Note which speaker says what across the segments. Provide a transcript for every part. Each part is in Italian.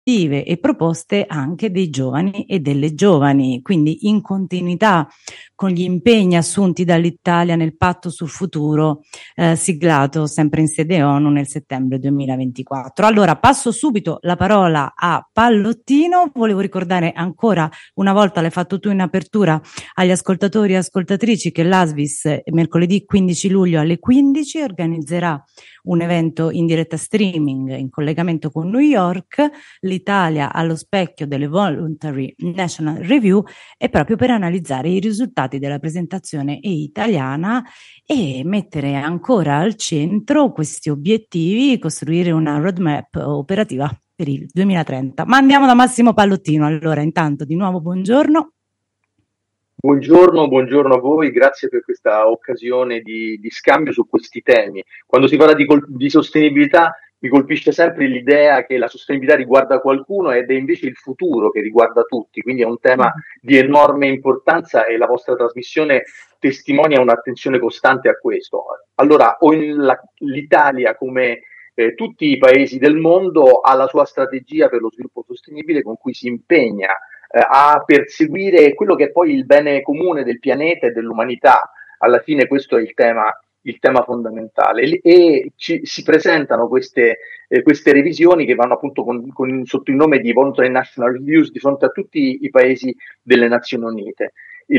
Speaker 1: e proposte anche dei giovani e delle giovani, quindi in continuità con gli impegni assunti dall'Italia nel patto sul futuro siglato sempre in sede ONU nel settembre 2024. Allora passo subito la parola a Pallottino. Volevo ricordare ancora una volta, l'hai fatto tu in apertura, agli ascoltatori e ascoltatrici che l'ASVIS mercoledì 15 luglio alle 15 organizzerà un evento in diretta streaming in collegamento con New York, l'Italia allo specchio delle Voluntary National Review, è proprio per analizzare i risultati della presentazione italiana e mettere ancora al centro questi obiettivi, costruire una roadmap operativa per il 2030. Ma andiamo da Massimo Pallottino. Allora, intanto di nuovo buongiorno.
Speaker 2: Buongiorno a voi, grazie per questa occasione di scambio su questi temi. Quando si parla di sostenibilità mi colpisce sempre l'idea che la sostenibilità riguarda qualcuno ed è invece il futuro che riguarda tutti, quindi è un tema di enorme importanza e la vostra trasmissione testimonia un'attenzione costante a questo. Allora, l'Italia, come tutti i paesi del mondo, ha la sua strategia per lo sviluppo sostenibile con cui si impegna a perseguire quello che è poi il bene comune del pianeta e dell'umanità. Alla fine questo è il tema fondamentale e si presentano queste revisioni che vanno appunto sotto il nome di Voluntary National Reviews di fronte a tutti i paesi delle Nazioni Unite.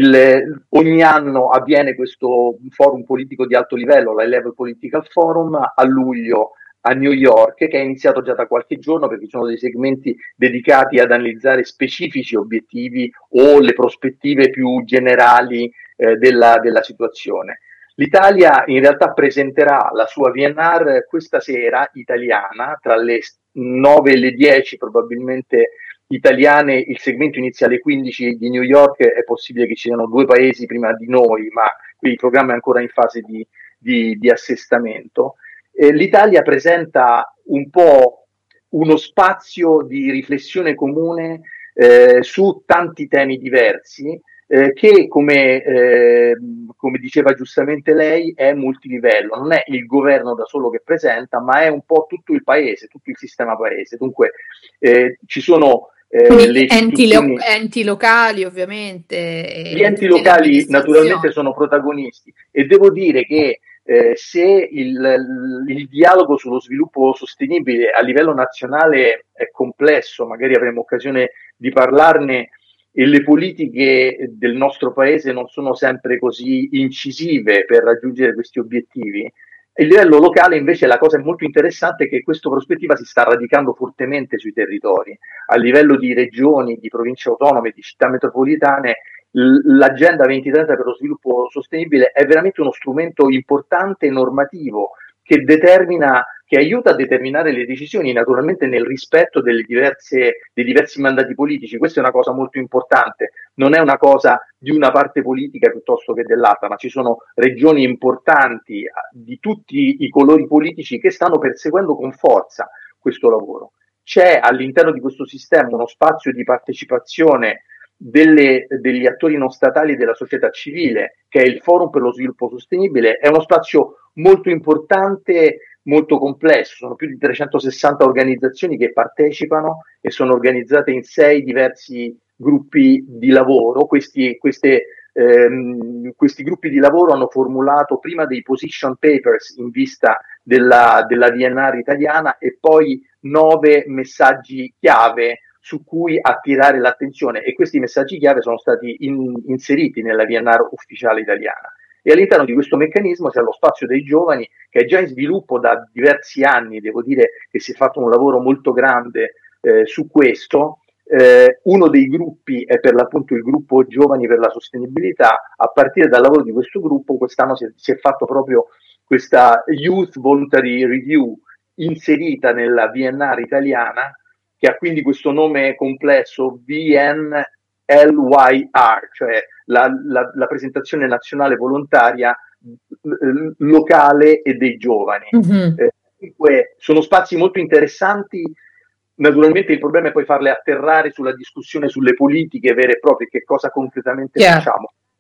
Speaker 2: Ogni anno avviene questo forum politico di alto livello, l'High Level Political Forum, a luglio a New York, che è iniziato già da qualche giorno perché ci sono dei segmenti dedicati ad analizzare specifici obiettivi o le prospettive più generali della situazione. L'Italia in realtà presenterà la sua VNR questa sera italiana, tra le 9 e le 10 probabilmente italiane, il segmento inizia alle 15 di New York, è possibile che ci siano 2 paesi prima di noi, ma il programma è ancora in fase di assestamento. L'Italia presenta un po' uno spazio di riflessione comune su tanti temi diversi che, come diceva giustamente lei, è multilivello, non è il governo da solo che presenta, ma è un po' tutto il paese, tutto il sistema paese. Dunque ci sono le
Speaker 3: enti locali ovviamente.
Speaker 2: Gli enti locali naturalmente sono protagonisti e devo dire che se il dialogo sullo sviluppo sostenibile a livello nazionale è complesso, magari avremo occasione di parlarne, e le politiche del nostro paese non sono sempre così incisive per raggiungere questi obiettivi. A livello locale invece la cosa è molto interessante che questa prospettiva si sta radicando fortemente sui territori. A livello di regioni, di province autonome, di città metropolitane, l'Agenda 2030 per lo sviluppo sostenibile è veramente uno strumento importante e normativo che aiuta a determinare le decisioni, naturalmente nel rispetto dei diversi mandati politici. Questa è una cosa molto importante, non è una cosa di una parte politica piuttosto che dell'altra, ma ci sono regioni importanti di tutti i colori politici che stanno perseguendo con forza questo lavoro. C'è all'interno di questo sistema uno spazio di partecipazione degli attori non statali e della società civile, che è il Forum per lo Sviluppo Sostenibile. È uno spazio molto importante, molto complesso, sono più di 360 organizzazioni che partecipano e sono organizzate in 6 diversi gruppi di lavoro. Questi gruppi di lavoro hanno formulato prima dei position papers in vista della VNR italiana e poi 9 messaggi chiave su cui attirare l'attenzione, e questi messaggi chiave sono stati inseriti nella VNR ufficiale italiana. E all'interno di questo meccanismo c'è lo spazio dei giovani, che è già in sviluppo da diversi anni. Devo dire che si è fatto un lavoro molto grande su questo. Uno dei gruppi è per l'appunto il gruppo Giovani per la Sostenibilità. A partire dal lavoro di questo gruppo quest'anno si è fatto proprio questa Youth Voluntary Review inserita nella VNR italiana, che ha quindi questo nome complesso VNLYR, cioè la presentazione nazionale volontaria locale e dei giovani. Sono spazi molto interessanti. Naturalmente il problema è poi farle atterrare sulla discussione sulle politiche vere e proprie, che cosa concretamente facciamo.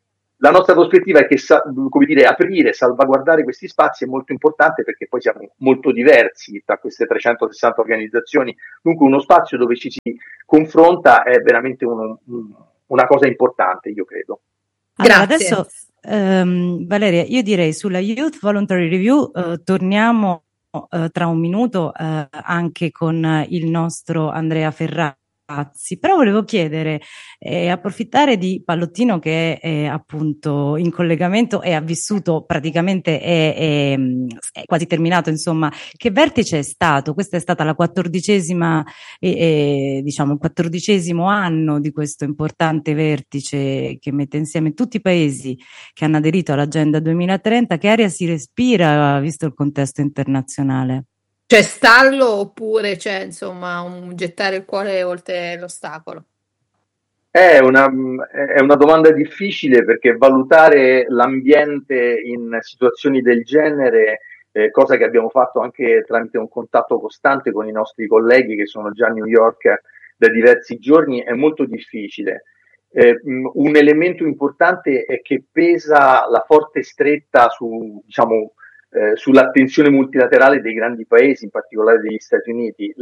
Speaker 2: la nostra prospettiva è che, come dire, aprire, salvaguardare questi spazi è molto importante, perché poi siamo molto diversi tra queste 360 organizzazioni, dunque uno spazio dove ci si confronta è veramente una cosa importante, io credo.
Speaker 1: Allora, adesso Valeria, io direi sulla Youth Voluntary Review torniamo tra un minuto anche con il nostro Andrea Ferrazzi, però volevo chiedere, approfittare di Pallottino che è appunto in collegamento e ha vissuto praticamente, è quasi terminato, insomma, che vertice è stato? Questa è stata la 14ª, diciamo, il 14° anno di questo importante vertice che mette insieme tutti i paesi che hanno aderito all'Agenda 2030. Che aria si respira visto il contesto internazionale?
Speaker 3: C'è stallo oppure c'è, insomma, un gettare il cuore oltre l'ostacolo?
Speaker 2: È una domanda difficile, perché valutare l'ambiente in situazioni del genere, cosa che abbiamo fatto anche tramite un contatto costante con i nostri colleghi che sono già a New York da diversi giorni, è molto difficile. Un elemento importante è che pesa la forte stretta diciamo, sull'attenzione multilaterale dei grandi paesi, in particolare degli Stati Uniti,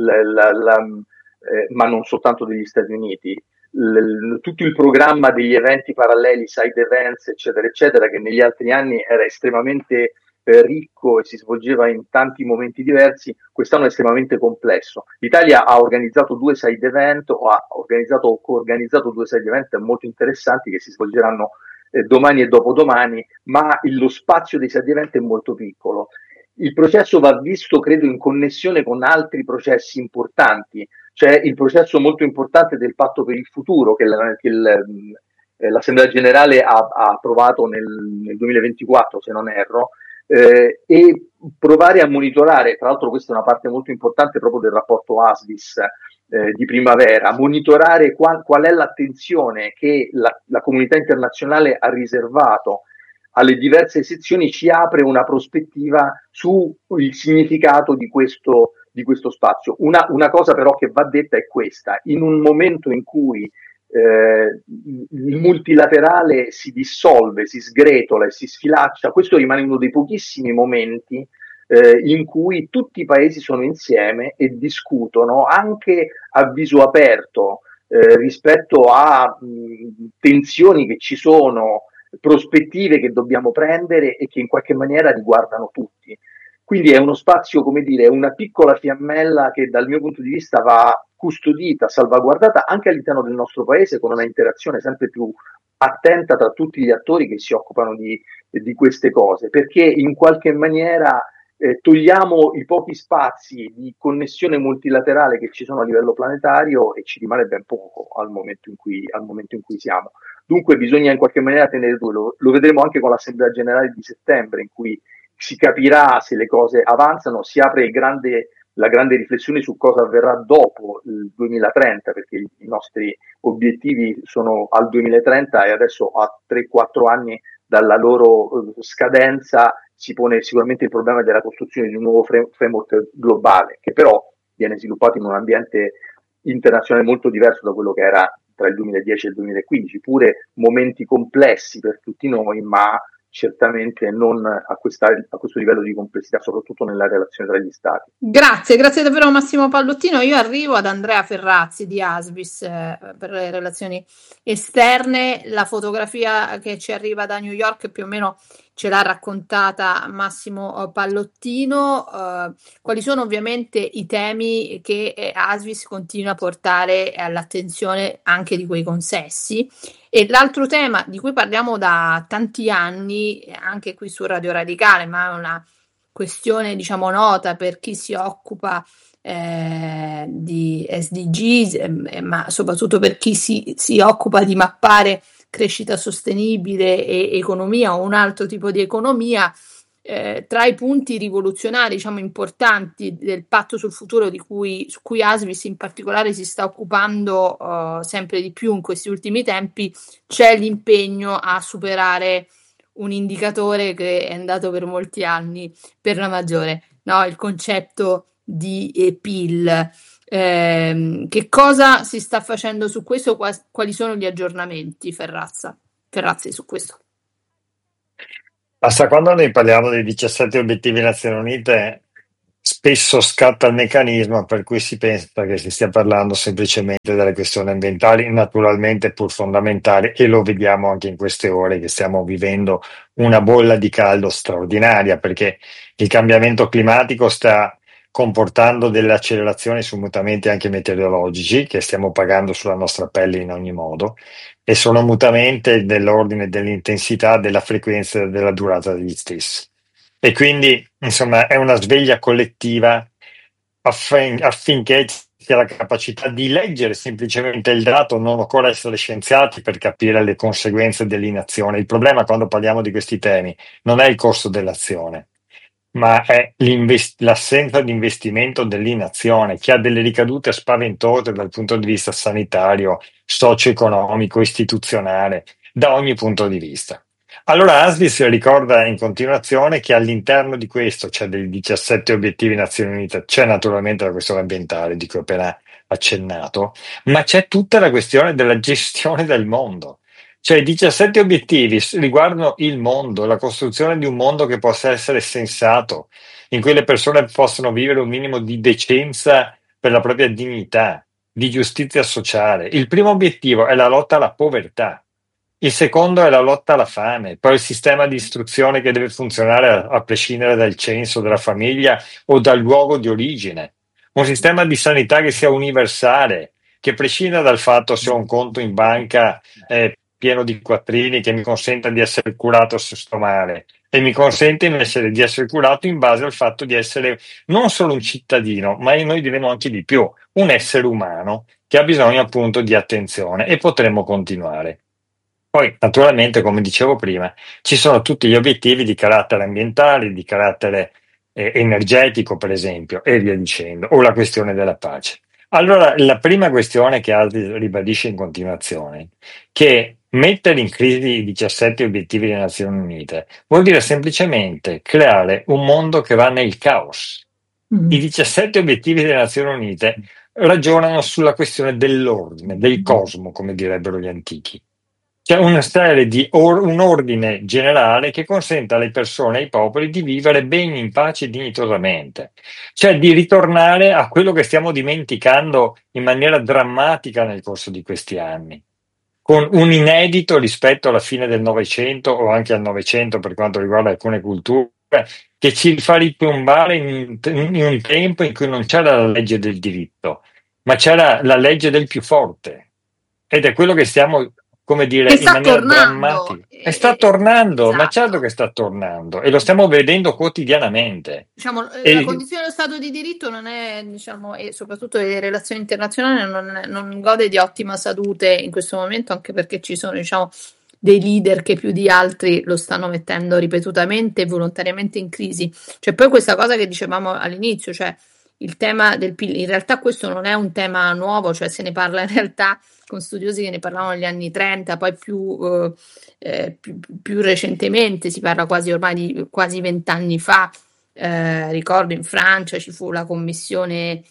Speaker 2: ma non soltanto degli Stati Uniti. Tutto il programma degli eventi paralleli, side events, eccetera, eccetera, che negli altri anni era estremamente ricco e si svolgeva in tanti momenti diversi, quest'anno è estremamente complesso. L'Italia ha organizzato 2 side event, o ha organizzato o coorganizzato 2 side event molto interessanti che si svolgeranno domani e dopodomani, ma lo spazio dei side event è molto piccolo. Il processo va visto, credo, in connessione con altri processi importanti. C'è il processo molto importante del Patto per il Futuro che l'Assemblea Generale ha approvato nel 2024, se non erro, e provare a monitorare, tra l'altro questa è una parte molto importante proprio del rapporto ASVIS di primavera, monitorare qual è l'attenzione che la comunità internazionale ha riservato alle diverse sezioni, ci apre una prospettiva sul significato di questo spazio. Una cosa però che va detta è questa: in un momento in cui il multilaterale si dissolve, si sgretola e si sfilaccia, questo rimane uno dei pochissimi momenti in cui tutti i paesi sono insieme e discutono anche a viso aperto rispetto a tensioni che ci sono, prospettive che dobbiamo prendere e che in qualche maniera riguardano tutti. Quindi è uno spazio, come dire, una piccola fiammella che dal mio punto di vista va custodita, salvaguardata anche all'interno del nostro paese, con una interazione sempre più attenta tra tutti gli attori che si occupano di queste cose, perché in qualche maniera togliamo i pochi spazi di connessione multilaterale che ci sono a livello planetario e ci rimane ben poco al momento in cui siamo. Dunque bisogna in qualche maniera tenere due, lo vedremo anche con l'Assemblea Generale di settembre, in cui si capirà se le cose avanzano, si apre la grande riflessione su cosa avverrà dopo il 2030, perché i nostri obiettivi sono al 2030 e adesso a 3-4 anni dalla loro scadenza si pone sicuramente il problema della costruzione di un nuovo framework globale, che però viene sviluppato in un ambiente internazionale molto diverso da quello che era tra il 2010 e il 2015, pure momenti complessi per tutti noi, ma certamente non a questo livello di complessità, soprattutto nella relazione tra gli stati.
Speaker 3: Grazie davvero Massimo Pallottino. Io arrivo ad Andrea Ferrazzi di ASVIS per le relazioni esterne. La fotografia che ci arriva da New York più o meno ce l'ha raccontata Massimo Pallottino. Quali sono ovviamente i temi che ASVIS continua a portare all'attenzione anche di quei consessi? E l'altro tema di cui parliamo da tanti anni, anche qui su Radio Radicale, ma è una questione diciamo nota per chi si occupa di SDGs, ma soprattutto per chi si occupa di mappare crescita sostenibile e economia o un altro tipo di economia. Tra i punti rivoluzionari, diciamo importanti del patto sul futuro su cui ASVIS in particolare si sta occupando sempre di più in questi ultimi tempi, c'è l'impegno a superare un indicatore che è andato per molti anni per la maggiore, no? Il concetto di PIL. Che cosa si sta facendo su questo? Quali sono gli aggiornamenti, Ferrazzi, su questo?
Speaker 4: Basta, quando noi parliamo dei 17 obiettivi Nazioni Unite, spesso scatta il meccanismo per cui si pensa che si stia parlando semplicemente delle questioni ambientali, naturalmente pur fondamentali, e lo vediamo anche in queste ore che stiamo vivendo una bolla di caldo straordinaria, perché il cambiamento climatico sta comportando delle accelerazioni su mutamenti anche meteorologici che stiamo pagando sulla nostra pelle in ogni modo e sono mutamenti dell'ordine dell'intensità, della frequenza e della durata degli stessi. E quindi, insomma, è una sveglia collettiva affinché ci sia la capacità di leggere semplicemente il dato, non occorre essere scienziati per capire le conseguenze dell'inazione. Il problema quando parliamo di questi temi non è il costo dell'azione, ma è l'assenza di investimento dell'inazione, che ha delle ricadute spaventose dal punto di vista sanitario, socio-economico, istituzionale, da ogni punto di vista. Allora ASVIS ricorda in continuazione che all'interno di questo c'è dei 17 obiettivi Nazioni Unite, c'è naturalmente la questione ambientale di cui ho appena accennato, ma c'è tutta la questione della gestione del mondo. Cioè, i 17 obiettivi riguardano il mondo, la costruzione di un mondo che possa essere sensato, in cui le persone possano vivere un minimo di decenza per la propria dignità, di giustizia sociale. Il primo obiettivo è la lotta alla povertà. Il secondo è la lotta alla fame, poi il sistema di istruzione che deve funzionare a prescindere dal censo della famiglia o dal luogo di origine. Un sistema di sanità che sia universale, che prescinda dal fatto se ho un conto in banca pieno di quattrini che mi consenta di essere curato se sto male e mi consente invece di essere curato in base al fatto di essere non solo un cittadino, ma noi diremo anche di più, un essere umano che ha bisogno appunto di attenzione e potremo continuare. Poi, naturalmente, come dicevo prima, ci sono tutti gli obiettivi di carattere ambientale, di carattere energetico, per esempio, e via dicendo, o la questione della pace. Allora, la prima questione che Aldi ribadisce in continuazione, che mettere in crisi i 17 obiettivi delle Nazioni Unite vuol dire semplicemente creare un mondo che va nel caos. I 17 obiettivi delle Nazioni Unite ragionano sulla questione dell'ordine, del cosmo, come direbbero gli antichi. C'è una serie di un ordine generale che consente alle persone e ai popoli di vivere bene in pace e dignitosamente, cioè di ritornare a quello che stiamo dimenticando in maniera drammatica nel corso di questi anni, con un inedito rispetto alla fine del Novecento o anche al Novecento per quanto riguarda alcune culture, che ci fa ripiombare in un tempo in cui non c'era la legge del diritto, ma c'era la legge del più forte. Ed è quello che stiamo, come dire, in maniera drammatica. E sta tornando,
Speaker 3: esatto.
Speaker 4: Ma certo che sta tornando e lo stiamo vedendo quotidianamente.
Speaker 3: Diciamo, la condizione dello Stato di diritto non è, diciamo, e soprattutto le relazioni internazionali non gode di ottima salute in questo momento, anche perché ci sono, diciamo, dei leader che più di altri lo stanno mettendo ripetutamente e volontariamente in crisi. Cioè, poi questa cosa che dicevamo all'inizio, cioè il tema del PIL, in realtà questo non è un tema nuovo, cioè se ne parla in realtà con studiosi che ne parlavano negli anni 30, poi più recentemente, si parla quasi ormai di quasi 20 anni fa. Ricordo in Francia ci fu la commissione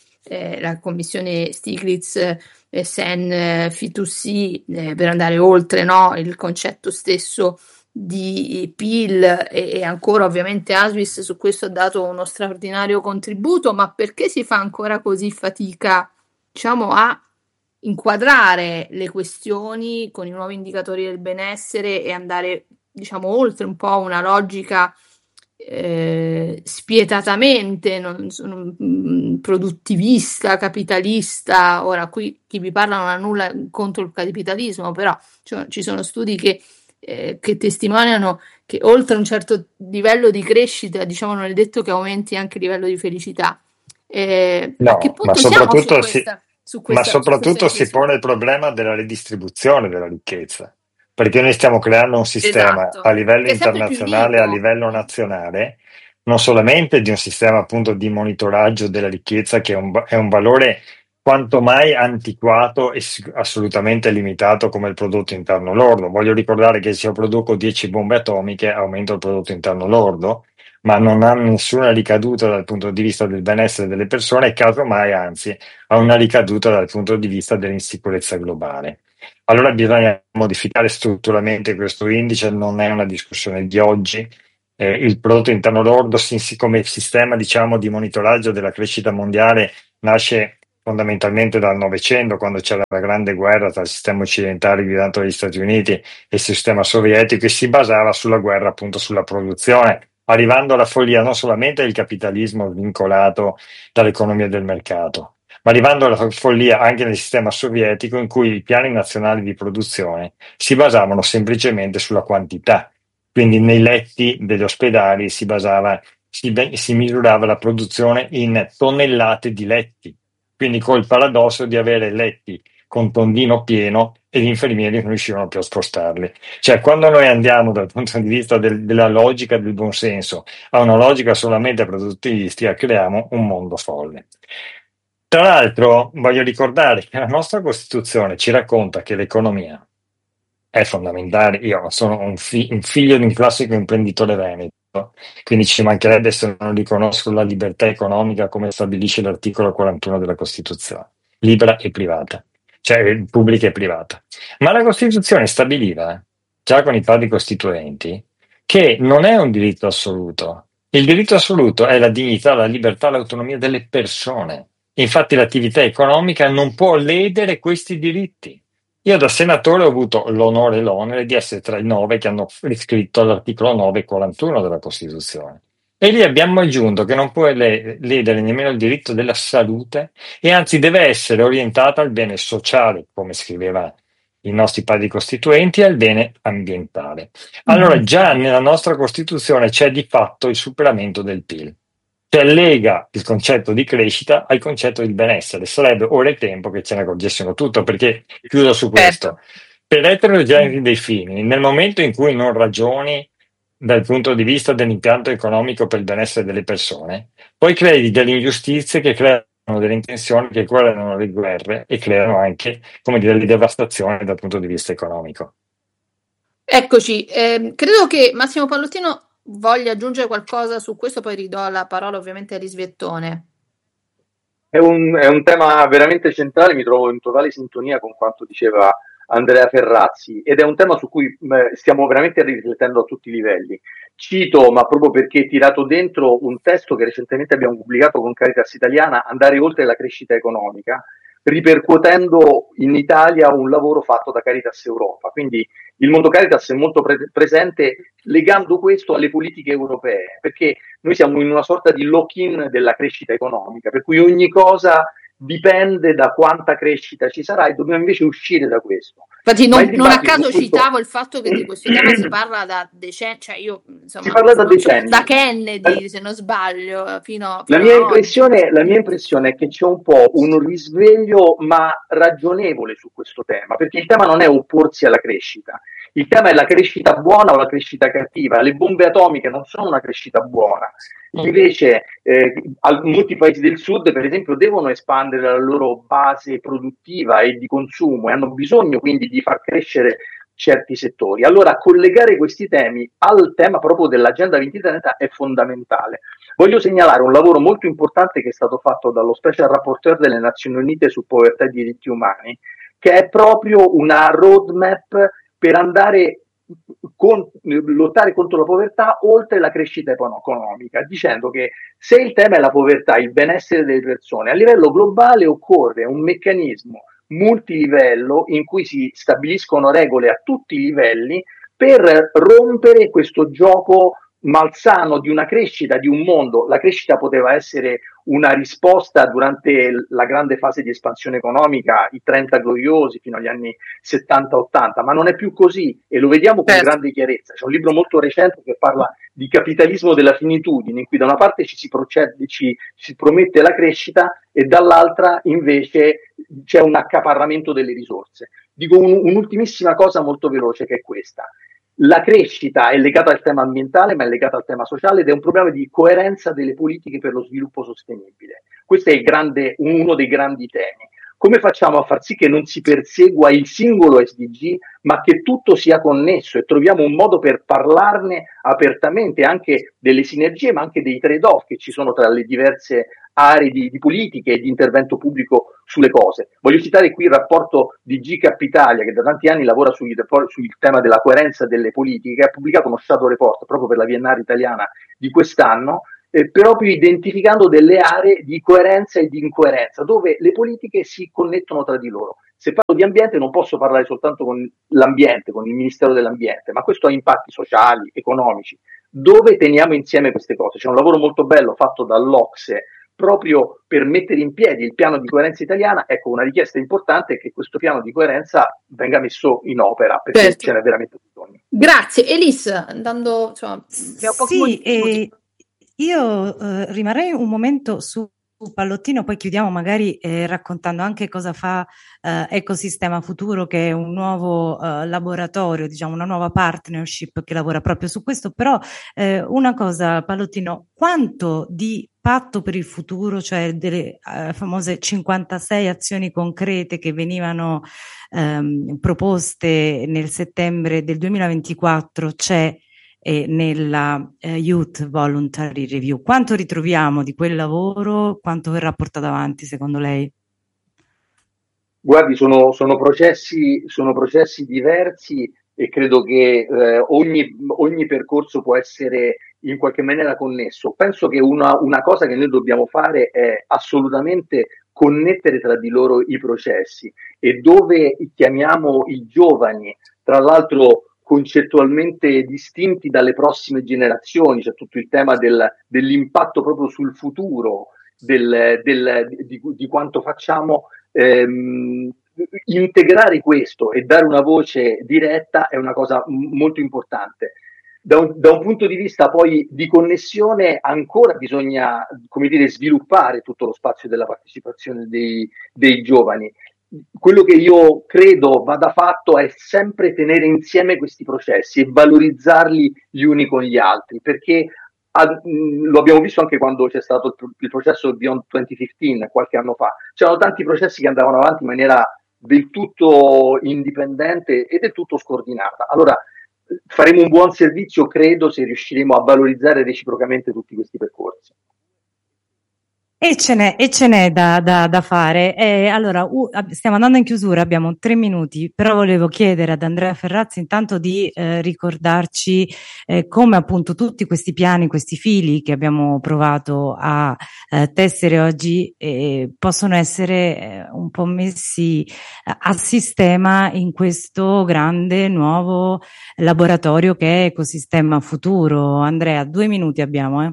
Speaker 3: Stiglitz Sen Fitoussi per andare oltre, no, il concetto stesso di PIL e ancora ovviamente ASVIS su questo ha dato uno straordinario contributo, ma perché si fa ancora così fatica, diciamo, a inquadrare le questioni con i nuovi indicatori del benessere e andare, diciamo, oltre un po' una logica spietatamente produttivista, capitalista. Ora qui chi vi parla non ha nulla contro il capitalismo, però ci sono studi che testimoniano che oltre un certo livello di crescita, diciamo, non è detto che aumenti anche il livello di felicità.
Speaker 4: No,
Speaker 3: a che punto
Speaker 4: ma soprattutto si pone il problema della redistribuzione della ricchezza, perché noi stiamo creando un sistema a livello internazionale e a livello nazionale, non solamente di un sistema appunto di monitoraggio della ricchezza che è un valore quanto mai antiquato e assolutamente limitato come il prodotto interno lordo. Voglio ricordare che se io produco 10 bombe atomiche aumento il prodotto interno lordo, ma non ha nessuna ricaduta dal punto di vista del benessere delle persone e casomai anzi ha una ricaduta dal punto di vista dell'insicurezza globale. Allora bisogna modificare strutturalmente questo indice, non è una discussione di oggi, il prodotto interno lordo come sistema, diciamo, di monitoraggio della crescita mondiale nasce fondamentalmente dal Novecento, quando c'era la grande guerra tra il sistema occidentale guidato dagli Stati Uniti e il sistema sovietico, e si basava sulla guerra, appunto, sulla produzione, arrivando alla follia non solamente del capitalismo vincolato dall'economia del mercato, ma arrivando alla follia anche nel sistema sovietico, in cui i piani nazionali di produzione si basavano semplicemente sulla quantità. Quindi nei letti degli ospedali si misurava la produzione in tonnellate di letti, quindi col paradosso di avere letti con tondino pieno e gli infermieri non riuscivano più a spostarli. Cioè, quando noi andiamo dal punto di vista della logica del buonsenso a una logica solamente produttivistica, creiamo un mondo folle. Tra l'altro, voglio ricordare che la nostra Costituzione ci racconta che l'economia è fondamentale. Io sono un figlio di un classico imprenditore veneto, quindi ci mancherebbe se non riconosco la libertà economica come stabilisce l'articolo 41 della Costituzione, libera e privata, cioè pubblica e privata. Ma la Costituzione stabiliva, già con i padri costituenti, che non è un diritto assoluto. Il diritto assoluto è la dignità, la libertà, l'autonomia delle persone. Infatti l'attività economica non può ledere questi diritti. Io da senatore ho avuto l'onore e l'onere di essere tra i 9 che hanno riscritto l'articolo 941 della Costituzione. E lì abbiamo aggiunto che non può ledere nemmeno il diritto della salute, e anzi deve essere orientata al bene sociale, come scriveva i nostri padri costituenti, e al bene ambientale. Allora già nella nostra Costituzione c'è di fatto il superamento del PIL. Cioè lega il concetto di crescita al concetto di benessere. Sarebbe ora il tempo che ce ne accorgessimo tutto, perché chiudo su questo. Per eterogenesi dei fini, nel momento in cui non ragioni dal punto di vista dell'impianto economico per il benessere delle persone, poi crei delle ingiustizie che creano delle intenzioni che creano le guerre e creano anche, come dire, le devastazioni dal punto di vista economico.
Speaker 3: Eccoci, credo che Massimo Pallottino voglia aggiungere qualcosa su questo, poi ridò la parola ovviamente a Risvettone.
Speaker 2: È un tema veramente centrale, mi trovo in totale sintonia con quanto diceva Andrea Ferrazzi, ed è un tema su cui stiamo veramente riflettendo a tutti i livelli. Cito, ma proprio perché è tirato dentro, un testo che recentemente abbiamo pubblicato con Caritas Italiana, Andare oltre la crescita economica, ripercuotendo in Italia un lavoro fatto da Caritas Europa. Quindi il mondo Caritas è molto presente legando questo alle politiche europee, perché noi siamo in una sorta di lock-in della crescita economica, per cui ogni cosa dipende da quanta crescita ci sarà e dobbiamo invece uscire da questo.
Speaker 3: Infatti non a caso citavo il fatto che di questo tema si parla da decenni, cioè io insomma,
Speaker 2: si parla da decenni.
Speaker 3: Da Kennedy, se non sbaglio, fino
Speaker 2: la mia impressione è che c'è un po' un risveglio ma ragionevole su questo tema, perché il tema non è opporsi alla crescita, il tema è la crescita buona o la crescita cattiva. Le bombe atomiche non sono una crescita buona. Invece molti paesi del sud, per esempio, devono espandere la loro base produttiva e di consumo e hanno bisogno quindi di far crescere certi settori. Allora collegare questi temi al tema proprio dell'Agenda 2030 è fondamentale. Voglio segnalare un lavoro molto importante che è stato fatto dallo Special Rapporteur delle Nazioni Unite su povertà e diritti umani, che è proprio una roadmap per andare lottare contro la povertà oltre la crescita economica, dicendo che se il tema è la povertà, il benessere delle persone, a livello globale occorre un meccanismo multilivello in cui si stabiliscono regole a tutti i livelli per rompere questo gioco malsano di una crescita di un mondo. La crescita poteva essere una risposta durante la grande fase di espansione economica, i 30 gloriosi fino agli anni 70-80, ma non è più così e lo vediamo con grande chiarezza. C'è un libro molto recente che parla di capitalismo della finitudine, in cui da una parte ci si promette la crescita e dall'altra invece c'è un accaparramento delle risorse. Dico un'ultimissima cosa molto veloce, che è questa. La crescita è legata al tema ambientale, ma è legata al tema sociale ed è un problema di coerenza delle politiche per lo sviluppo sostenibile. Questo è uno dei grandi temi. Come facciamo a far sì che non si persegua il singolo SDG, ma che tutto sia connesso e troviamo un modo per parlarne apertamente, anche delle sinergie, ma anche dei trade-off che ci sono tra le diverse aree di politiche e di intervento pubblico sulle cose. Voglio citare qui il rapporto di GCAP Italia, che da tanti anni lavora sul tema della coerenza delle politiche, che ha pubblicato uno Shadow Report proprio per la Biennale italiana di quest'anno, proprio identificando delle aree di coerenza e di incoerenza, dove le politiche si connettono tra di loro. Se parlo di ambiente non posso parlare soltanto con l'ambiente, con il Ministero dell'Ambiente, ma questo ha impatti sociali, economici. Dove teniamo insieme queste cose? C'è un lavoro molto bello fatto dall'Ocse proprio per mettere in piedi il piano di coerenza italiana. Ecco, una richiesta importante è che questo piano di coerenza venga messo in opera, perché
Speaker 3: certo,
Speaker 2: ce n'è veramente bisogno.
Speaker 3: Grazie. Elise, andando, insomma,
Speaker 1: sì, io rimarrei un momento su Pallottino, poi chiudiamo magari raccontando anche cosa fa Ecosistema Futuro, che è un nuovo laboratorio, diciamo una nuova partnership che lavora proprio su questo. Però una cosa, Pallottino, quanto di patto per il futuro, cioè delle famose 56 azioni concrete che venivano proposte nel settembre del 2024, c'è nella Youth Voluntary Review? Quanto ritroviamo di quel lavoro? Quanto verrà portato avanti secondo lei?
Speaker 2: Guardi, sono processi diversi e credo che ogni percorso può essere in qualche maniera connesso. Penso che una cosa che noi dobbiamo fare è assolutamente connettere tra di loro i processi, e dove chiamiamo i giovani, tra l'altro concettualmente distinti dalle prossime generazioni, c'è tutto il tema dell'impatto proprio sul futuro di quanto facciamo. Integrare questo e dare una voce diretta è una cosa molto importante. Da un punto di vista poi di connessione ancora bisogna, come dire, sviluppare tutto lo spazio della partecipazione dei giovani. Quello che io credo vada fatto è sempre tenere insieme questi processi e valorizzarli gli uni con gli altri, perché lo abbiamo visto anche quando c'è stato il processo Beyond 2015 qualche anno fa. C'erano tanti processi che andavano avanti in maniera del tutto indipendente e del tutto scordinata. Allora faremo un buon servizio, credo, se riusciremo a valorizzare reciprocamente tutti questi percorsi.
Speaker 1: E ce n'è da fare. Allora, stiamo andando in chiusura, abbiamo 3 minuti, però volevo chiedere ad Andrea Ferrazzi intanto di ricordarci come appunto tutti questi piani, questi fili che abbiamo provato a tessere oggi possono essere un po' messi a sistema in questo grande nuovo laboratorio che è Ecosistema Futuro. Andrea, 2 minuti abbiamo,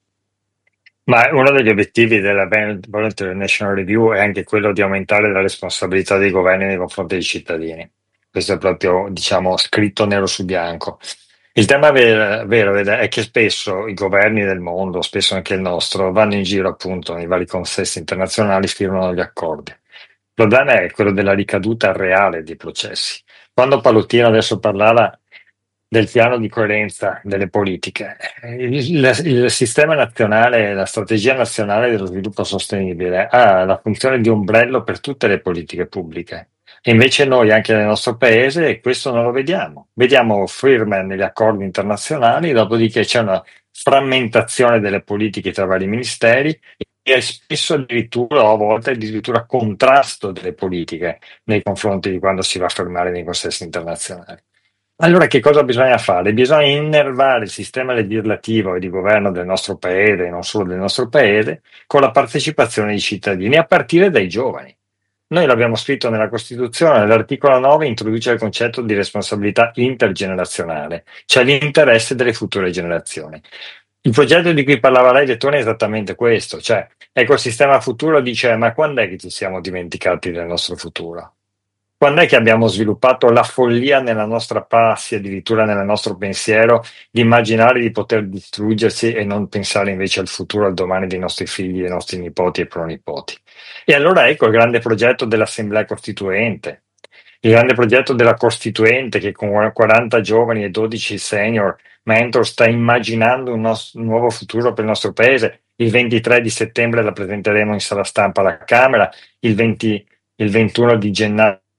Speaker 4: Ma uno degli obiettivi della Voluntary National Review è anche quello di aumentare la responsabilità dei governi nei confronti dei cittadini. Questo è proprio, diciamo, scritto nero su bianco. Il tema vero è che spesso i governi del mondo, spesso anche il nostro, vanno in giro appunto nei vari consessi internazionali, scrivono gli accordi. Il problema è quello della ricaduta reale dei processi. Quando Pallottino adesso parlava del piano di coerenza delle politiche, il sistema nazionale, la strategia nazionale dello sviluppo sostenibile ha la funzione di ombrello per tutte le politiche pubbliche. E invece noi anche nel nostro paese questo non lo vediamo. Vediamo firme negli accordi internazionali, dopodiché c'è una frammentazione delle politiche tra vari ministeri e spesso addirittura, a volte addirittura contrasto delle politiche nei confronti di quando si va a firmare nei consessi internazionali. Allora che cosa bisogna fare? Bisogna innervare il sistema legislativo e di governo del nostro paese, e non solo del nostro paese, con la partecipazione dei cittadini, a partire dai giovani. Noi l'abbiamo scritto nella Costituzione, l'articolo 9 introduce il concetto di responsabilità intergenerazionale, cioè l'interesse delle future generazioni. Il progetto di cui parlava lei, Lettone, è esattamente questo, cioè Ecosistema Futuro dice: ma quando è che ci siamo dimenticati del nostro futuro? Quando è che abbiamo sviluppato la follia nella nostra prassi, addirittura nel nostro pensiero, di immaginare di poter distruggersi e non pensare invece al futuro, al domani dei nostri figli, dei nostri nipoti e pronipoti? E allora ecco il grande progetto dell'Assemblea Costituente, il grande progetto della Costituente che con 40 giovani e 12 senior mentor sta immaginando un nuovo futuro per il nostro paese. Il 23 di settembre la presenteremo in sala stampa alla Camera, il 21 di gennaio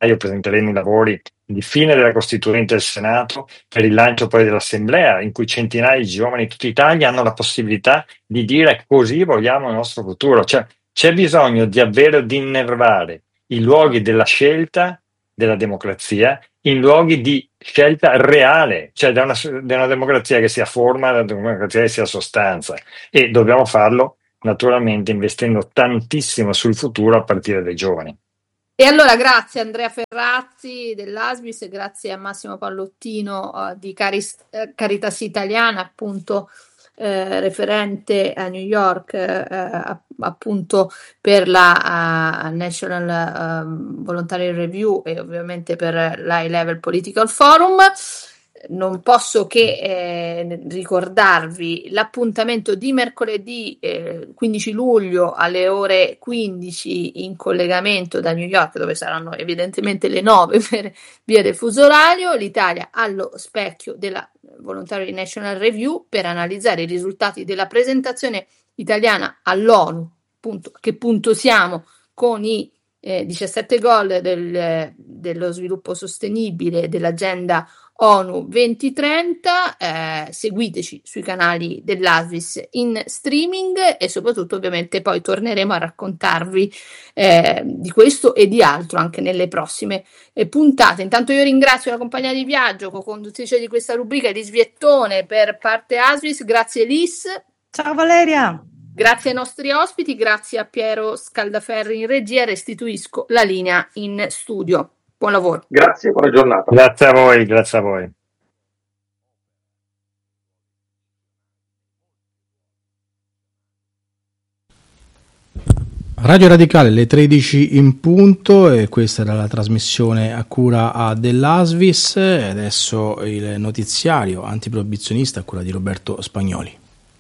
Speaker 4: presenteremo i lavori di fine della Costituente del Senato per il lancio poi dell'Assemblea, in cui centinaia di giovani di tutta Italia hanno la possibilità di dire così vogliamo il nostro futuro. Cioè, c'è bisogno di innervare i luoghi della scelta della democrazia in luoghi di scelta reale, cioè da una democrazia che sia forma, da una democrazia che sia sostanza, e dobbiamo farlo naturalmente investendo tantissimo sul futuro a partire dai giovani.
Speaker 3: E allora grazie a Andrea Ferrazzi dell'ASVIS e grazie a Massimo Pallottino di Caritas Italiana, appunto referente a New York appunto per la National Voluntary Review e ovviamente per l'High Level Political Forum. Non posso che ricordarvi l'appuntamento di mercoledì 15 luglio alle ore 15 in collegamento da New York, dove saranno evidentemente le 9 per via del fuso orario, l'Italia allo specchio della Voluntary National Review per analizzare i risultati della presentazione italiana all'ONU, appunto, che punto siamo con i 17 goal dello sviluppo sostenibile dell'agenda ONU 2030. Seguiteci sui canali dell'ASVIS in streaming e soprattutto ovviamente poi torneremo a raccontarvi di questo e di altro anche nelle prossime puntate. Intanto io ringrazio la compagnia di viaggio, co-conduttrice di questa rubrica, Elis Viettone per parte ASVIS. Grazie Elis.
Speaker 1: Ciao Valeria.
Speaker 3: Grazie ai nostri ospiti, grazie a Piero Scaldaferri in regia, restituisco la linea in studio. Buon lavoro.
Speaker 2: Grazie, buona giornata.
Speaker 4: Grazie a voi, grazie a voi.
Speaker 5: Radio Radicale, le 13 in punto, e questa era la trasmissione a cura dell'ASVIS. E adesso il notiziario antiproibizionista a cura di Roberto Spagnoli.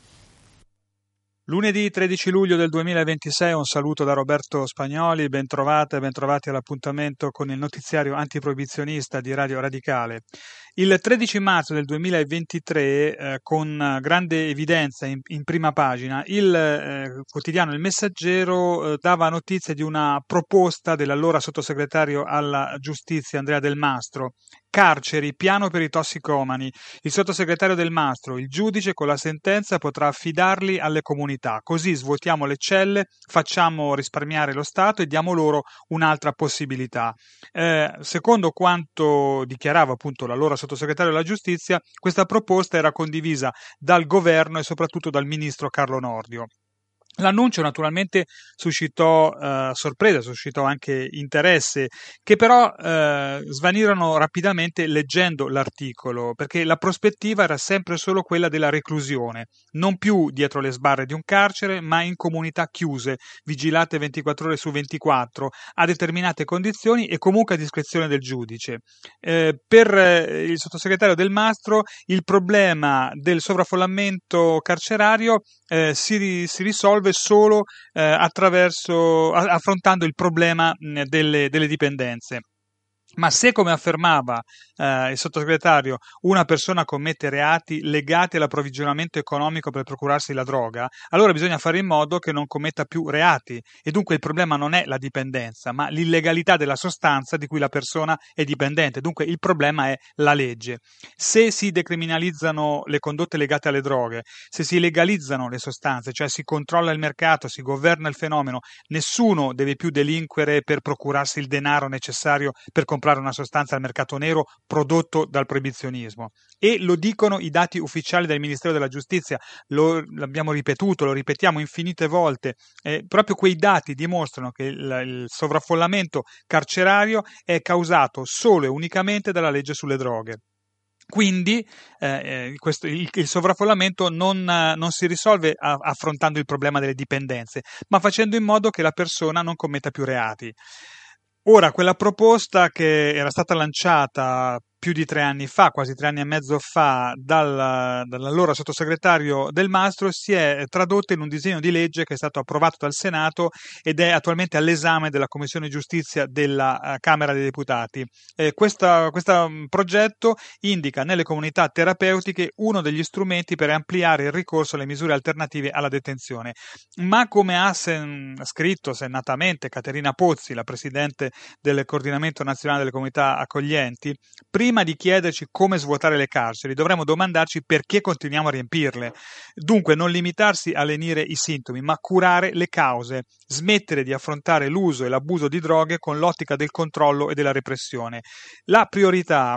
Speaker 6: Lunedì 13 luglio del 2026, un saluto da Roberto Spagnoli, bentrovate e bentrovati all'appuntamento con il notiziario antiproibizionista di Radio Radicale. Il 13 marzo del 2023, con grande evidenza in prima pagina, il quotidiano Il Messaggero dava notizia di una proposta dell'allora sottosegretario alla giustizia Andrea Del Mastro. Carceri, piano per i tossicomani. Il sottosegretario Del Mastro, il giudice con la sentenza potrà affidarli alle comunità, così svuotiamo le celle, facciamo risparmiare lo Stato e diamo loro un'altra possibilità. Secondo quanto dichiarava appunto l'allora sottosegretario della giustizia, questa proposta era condivisa dal governo e soprattutto dal ministro Carlo Nordio. L'annuncio naturalmente suscitò sorpresa, suscitò anche interesse, che però svanirono rapidamente leggendo l'articolo, perché la prospettiva era sempre solo quella della reclusione, non più dietro le sbarre di un carcere, ma in comunità chiuse, vigilate 24 ore su 24, a determinate condizioni e comunque a discrezione del giudice. Per il sottosegretario Del Mastro il problema del sovraffollamento carcerario si risolve solo affrontando il problema delle dipendenze. Ma se, come affermava il sottosegretario, una persona commette reati legati all'approvvigionamento economico per procurarsi la droga, allora bisogna fare in modo che non commetta più reati, e dunque il problema non è la dipendenza, ma l'illegalità della sostanza di cui la persona è dipendente. Dunque il problema è la legge. Se si decriminalizzano le condotte legate alle droghe, se si legalizzano le sostanze, cioè si controlla il mercato, si governa il fenomeno, nessuno deve più delinquere per procurarsi il denaro necessario per comprare una sostanza al mercato nero prodotto dal proibizionismo. E lo dicono i dati ufficiali del Ministero della Giustizia, l'abbiamo ripetuto, lo ripetiamo infinite volte, proprio quei dati dimostrano che il sovraffollamento carcerario è causato solo e unicamente dalla legge sulle droghe. Quindi il sovraffollamento non si risolve affrontando il problema delle dipendenze, ma facendo in modo che la persona non commetta più reati. Ora, quella proposta che era stata lanciata più di 3 anni fa, quasi 3 anni e mezzo fa, dall'allora sottosegretario Del Mastro, si è tradotta in un disegno di legge che è stato approvato dal Senato ed è attualmente all'esame della Commissione Giustizia della Camera dei Deputati. Questo progetto indica nelle comunità terapeutiche uno degli strumenti per ampliare il ricorso alle misure alternative alla detenzione. Ma come ha scritto sennatamente Caterina Pozzi, la presidente del Coordinamento Nazionale delle Comunità Accoglienti, prima di chiederci come svuotare le carceri dovremmo domandarci perché continuiamo a riempirle. Dunque non limitarsi a lenire i sintomi, ma curare le cause, smettere di affrontare l'uso e l'abuso di droghe con l'ottica del controllo e della repressione. La priorità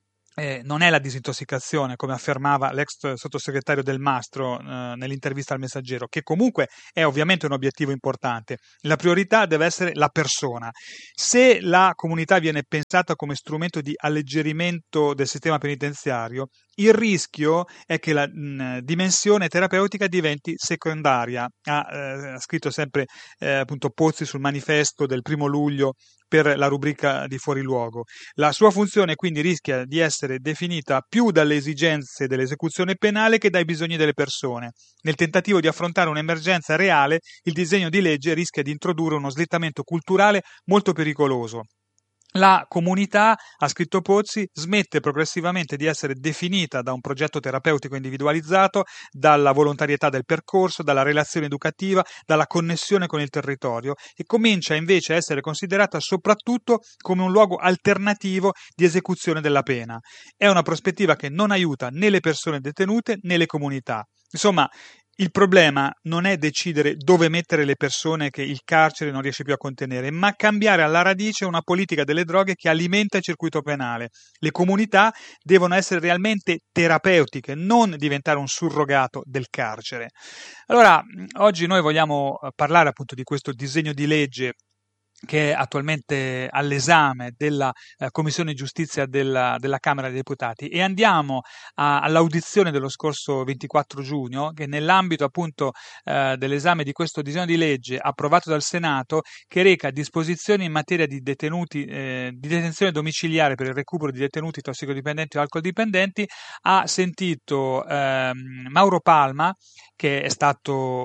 Speaker 6: non è la disintossicazione, come affermava l'ex sottosegretario Del Mastro nell'intervista al Messaggero, che comunque è ovviamente un obiettivo importante. La priorità deve essere la persona. Se la comunità viene pensata come strumento di alleggerimento del sistema penitenziario, il rischio è che la dimensione terapeutica diventi secondaria. Ha scritto sempre appunto Pozzi sul manifesto del 1 luglio per la rubrica di Fuori Luogo. La sua funzione quindi rischia di essere definita più dalle esigenze dell'esecuzione penale che dai bisogni delle persone. Nel tentativo di affrontare un'emergenza reale, il disegno di legge rischia di introdurre uno slittamento culturale molto pericoloso. La comunità, ha scritto Pozzi, smette progressivamente di essere definita da un progetto terapeutico individualizzato, dalla volontarietà del percorso, dalla relazione educativa, dalla connessione con il territorio e comincia invece a essere considerata soprattutto come un luogo alternativo di esecuzione della pena. È una prospettiva che non aiuta né le persone detenute né le comunità. Insomma, il problema non è decidere dove mettere le persone che il carcere non riesce più a contenere, ma cambiare alla radice una politica delle droghe che alimenta il circuito penale. Le comunità devono essere realmente terapeutiche, non diventare un surrogato del carcere. Allora, oggi noi vogliamo parlare appunto di questo disegno di legge che è attualmente all'esame della Commissione Giustizia della Camera dei Deputati e andiamo all'audizione dello scorso 24 giugno che nell'ambito appunto dell'esame di questo disegno di legge approvato dal Senato che reca disposizioni in materia di detenuti di detenzione domiciliare per il recupero di detenuti tossicodipendenti o alcoldipendenti ha sentito Mauro Palma, che è stato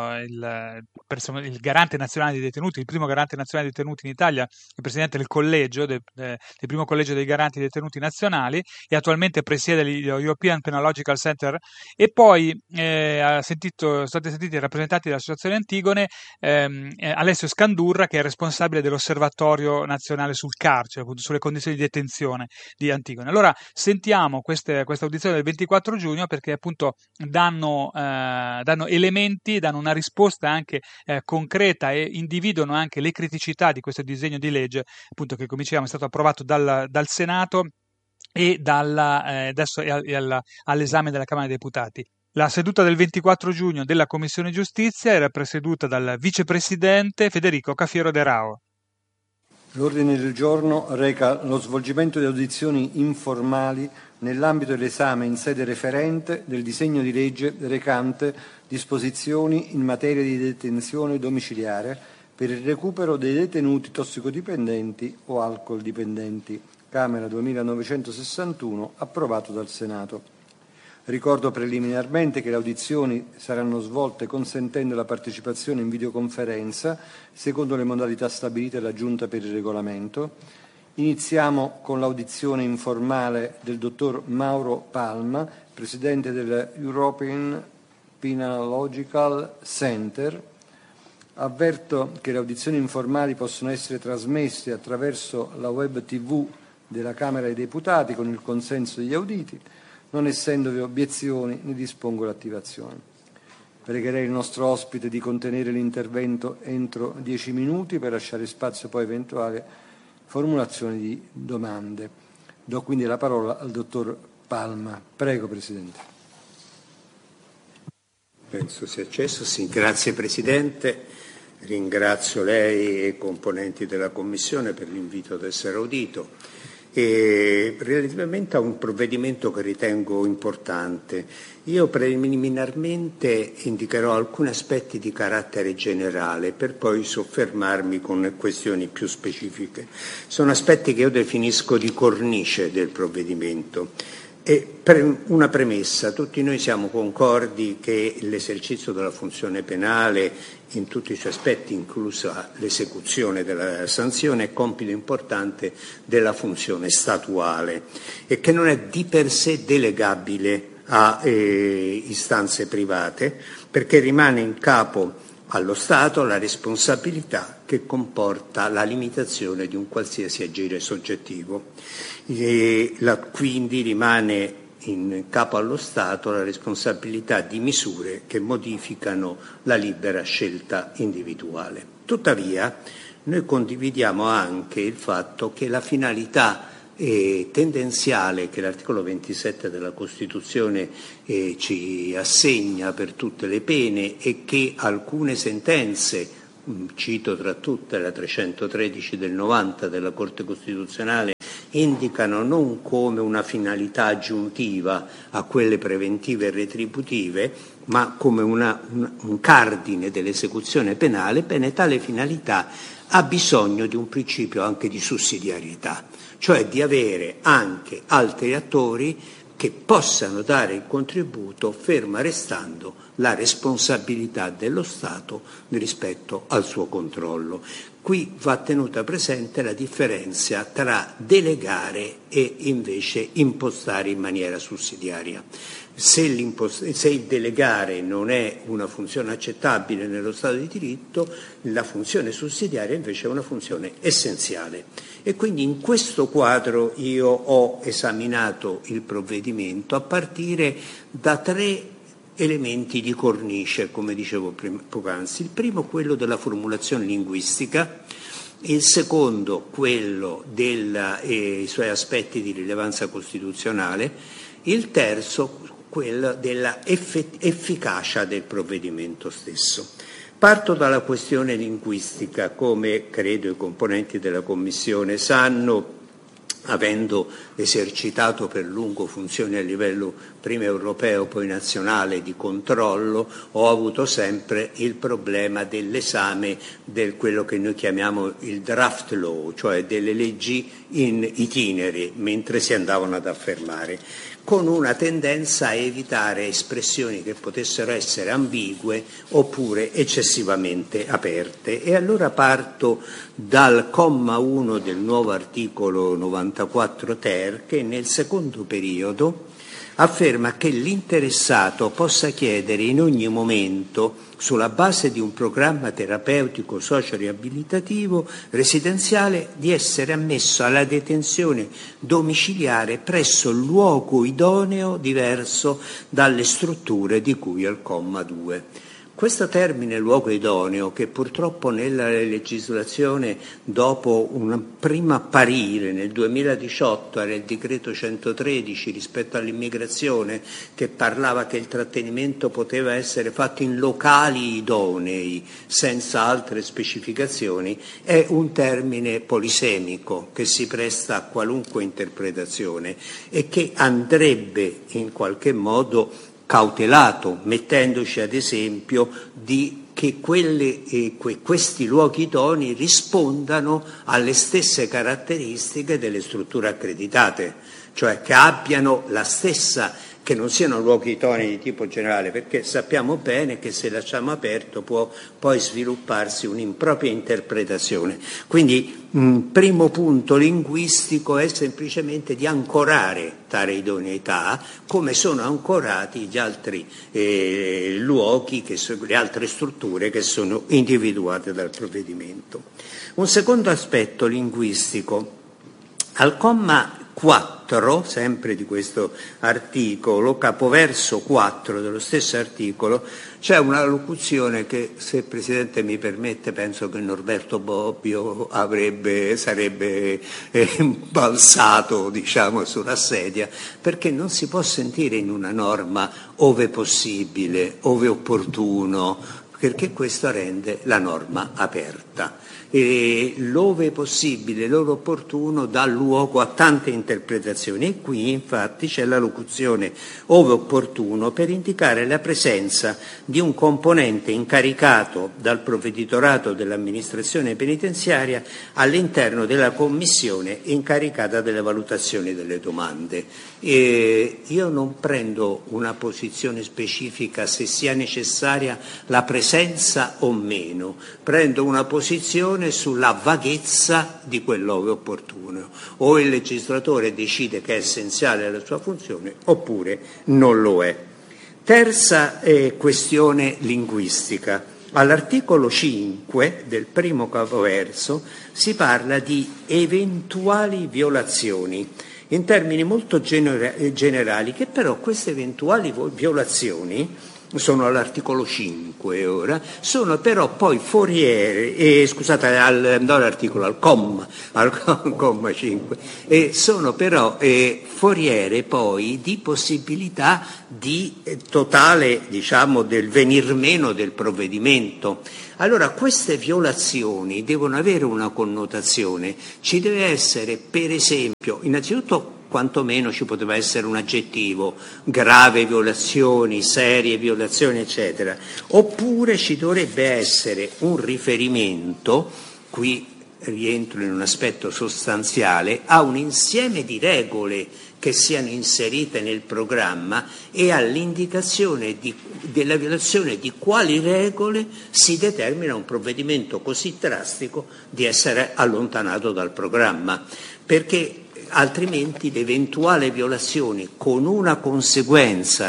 Speaker 6: il garante nazionale dei detenuti, il primo garante nazionale dei detenuti in Italia, il presidente del collegio, del primo collegio dei garanti dei detenuti nazionali e attualmente presiede l'European Penological Center e poi sono stati sentiti i rappresentanti dell'Associazione Antigone, Alessio Scandurra, che è responsabile dell'Osservatorio Nazionale sul Carcere, appunto sulle condizioni di detenzione di Antigone. Allora sentiamo questa audizione del 24 giugno perché appunto danno elementi, danno una risposta anche concreta e individuano anche le criticità di questo disegno di legge, appunto che come dicevamo è stato approvato dal Senato e adesso è all'esame della Camera dei Deputati. La seduta del 24 giugno della Commissione Giustizia era presieduta dal vicepresidente Federico Cafiero De Rao.
Speaker 7: L'ordine del giorno reca lo svolgimento di audizioni informali nell'ambito dell'esame in sede referente del disegno di legge recante disposizioni in materia di detenzione domiciliare per il recupero dei detenuti tossicodipendenti o alcoldipendenti, Camera 2961, approvato dal Senato. Ricordo preliminarmente che le audizioni saranno svolte consentendo la partecipazione in videoconferenza secondo le modalità stabilite dalla Giunta per il Regolamento. Iniziamo con l'audizione informale del dottor Mauro Palma, presidente dell'European Penological Center. Avverto che le audizioni informali possono essere trasmesse attraverso la web TV della Camera dei Deputati con il consenso degli auditi. Non essendovi obiezioni, ne dispongo l'attivazione. Pregherei il nostro ospite di contenere l'intervento entro 10 minuti per lasciare spazio poi a eventuali formulazioni di domande. Do quindi la parola al dottor Palma. Prego, Presidente.
Speaker 8: Penso sia accesso, sì. Grazie Presidente. Ringrazio lei e i componenti della Commissione per l'invito ad essere audito. Relativamente a un provvedimento che ritengo importante, io preliminarmente indicherò alcuni aspetti di carattere generale per poi soffermarmi con questioni più specifiche. Sono aspetti che io definisco di cornice del provvedimento. E per una premessa, tutti noi siamo concordi che l'esercizio della funzione penale in tutti i suoi aspetti, inclusa l'esecuzione della sanzione, è compito importante della funzione statuale e che non è di per sé delegabile a istanze private, perché rimane in capo allo Stato la responsabilità che comporta la limitazione di un qualsiasi agire soggettivo. Quindi rimane in capo allo Stato la responsabilità di misure che modificano la libera scelta individuale. Tuttavia, noi condividiamo anche il fatto che la finalità tendenziale che l'articolo 27 della Costituzione ci assegna per tutte le pene e che alcune sentenze, cito tra tutte la 313 del 90 della Corte Costituzionale, indicano non come una finalità aggiuntiva a quelle preventive e retributive, ma come un cardine dell'esecuzione penale. Bene, tale finalità ha bisogno di un principio anche di sussidiarietà, cioè di avere anche altri attori che possano dare il contributo, ferma restando la responsabilità dello Stato rispetto al suo controllo. Qui va tenuta presente la differenza tra delegare e invece impostare in maniera sussidiaria. Se il delegare non è una funzione accettabile nello Stato di diritto, la funzione sussidiaria invece è una funzione essenziale. E quindi in questo quadro io ho esaminato il provvedimento a partire da 3 elementi di cornice, come dicevo poc'anzi. Il primo, quello della formulazione linguistica, il secondo, quello dei suoi aspetti di rilevanza costituzionale, il terzo, quello della efficacia del provvedimento stesso. Parto dalla questione linguistica. Come credo i componenti della Commissione sanno, avendo esercitato per lungo funzioni a livello prima europeo poi nazionale di controllo, ho avuto sempre il problema dell'esame del quello che noi chiamiamo il draft law, cioè delle leggi in itinere mentre si andavano ad affermare, con una tendenza a evitare espressioni che potessero essere ambigue oppure eccessivamente aperte. E allora parto dal comma 1 del nuovo articolo 94 ter, che nel secondo periodo afferma che l'interessato possa chiedere in ogni momento, sulla base di un programma terapeutico socio-riabilitativo residenziale, di essere ammesso alla detenzione domiciliare presso il luogo idoneo diverso dalle strutture di cui al comma 2. Questo termine luogo idoneo, che purtroppo nella legislazione dopo un primo apparire nel 2018 era il decreto 113 rispetto all'immigrazione, che parlava che il trattenimento poteva essere fatto in locali idonei senza altre specificazioni, è un termine polisemico che si presta a qualunque interpretazione e che andrebbe in qualche modo cautelato, mettendoci ad esempio di che questi luoghi idonei rispondano alle stesse caratteristiche delle strutture accreditate, cioè che abbiano la stessa, che non siano luoghi idonei di tipo generale, perché sappiamo bene che se lasciamo aperto può poi svilupparsi un'impropria interpretazione. Quindi un primo punto linguistico è semplicemente di ancorare tale idoneità come sono ancorati gli altri luoghi, le altre strutture che sono individuate dal provvedimento. Un secondo aspetto linguistico. Al comma 4, sempre di questo articolo, capoverso 4 dello stesso articolo, c'è una locuzione che, se il Presidente mi permette, penso che Norberto Bobbio sarebbe balzato, sulla sedia, perché non si può sentire in una norma ove possibile, ove opportuno, perché questo rende la norma aperta. L'ove possibile, l'ove opportuno, dà luogo a tante interpretazioni, e qui infatti c'è la locuzione ove opportuno per indicare la presenza di un componente incaricato dal provveditorato dell'amministrazione penitenziaria all'interno della commissione incaricata delle valutazioni delle domande. Io non prendo una posizione specifica se sia necessaria la presenza o meno, prendo una posizione sulla vaghezza di quell'ove opportuno. O il legislatore decide che è essenziale alla sua funzione oppure non lo è. Terza questione linguistica. All'articolo 5 del primo capoverso si parla di eventuali violazioni, in termini molto generali, che però queste eventuali violazioni sono all'articolo 5 ora, sono però poi foriere, al comma 5, sono però foriere poi di possibilità di totale, del venir meno del provvedimento. Allora queste violazioni devono avere una connotazione, ci deve essere per esempio, innanzitutto quantomeno ci poteva essere un aggettivo, grave violazioni, serie violazioni, eccetera, oppure ci dovrebbe essere un riferimento, qui rientro in un aspetto sostanziale, a un insieme di regole che siano inserite nel programma e all'indicazione della violazione di quali regole si determina un provvedimento così drastico di essere allontanato dal programma, perché altrimenti l'eventuale violazione con una conseguenza,